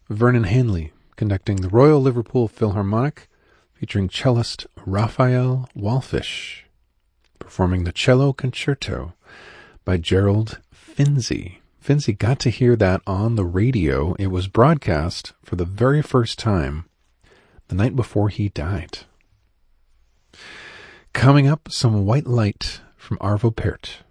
Vernon Hanley conducting the Royal Liverpool Philharmonic, featuring cellist Raphael Wallfisch, performing the Cello Concerto by Gerald Finzi. Finzi got to hear that on the radio. It was broadcast for the very first time the night before he died. Coming up, some White Light from Arvo Pärt.